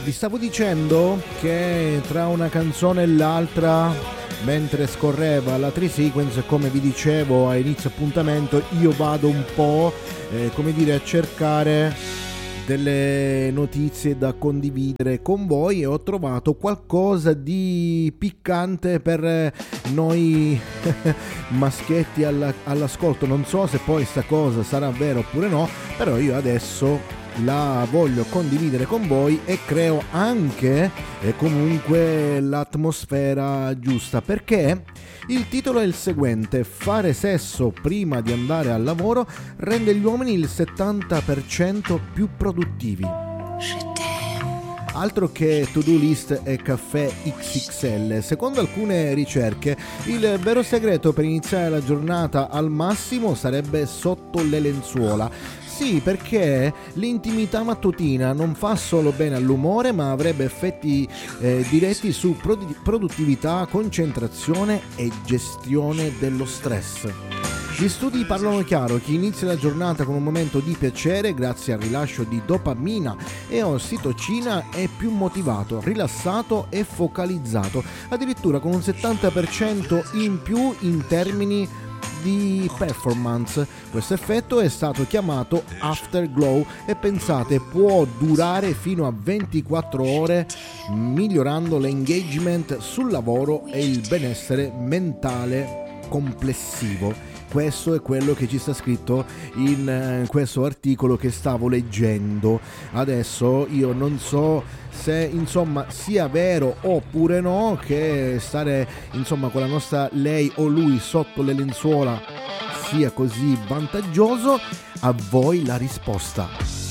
Vi stavo dicendo che tra una canzone e l'altra, mentre scorreva la Tri-Sequence, come vi dicevo a inizio appuntamento, io vado un po' a cercare delle notizie da condividere con voi e ho trovato qualcosa di piccante per noi maschietti all'ascolto. Non so se poi sta cosa sarà vera oppure no, però io adesso la voglio condividere con voi e creo anche comunque l'atmosfera giusta, perché il titolo è il seguente: fare sesso prima di andare al lavoro rende gli uomini il 70% più produttivi. Altro che to-do list e caffè XXL. Secondo alcune ricerche, il vero segreto per iniziare la giornata al massimo sarebbe sotto le lenzuola. Sì, perché l'intimità mattutina non fa solo bene all'umore, ma avrebbe effetti diretti su produttività, concentrazione e gestione dello stress. Gli studi parlano chiaro: chi inizia la giornata con un momento di piacere grazie al rilascio di dopamina e ossitocina è più motivato, rilassato e focalizzato, addirittura con un 70% in più in termini di performance. Questo effetto è stato chiamato afterglow e pensate può durare fino a 24 ore, migliorando l'engagement sul lavoro e il benessere mentale complessivo. Questo è quello che ci sta scritto in questo articolo che stavo leggendo. Adesso io non so se insomma sia vero oppure no che stare insomma con la nostra lei o lui sotto le lenzuola sia così vantaggioso. A voi la risposta.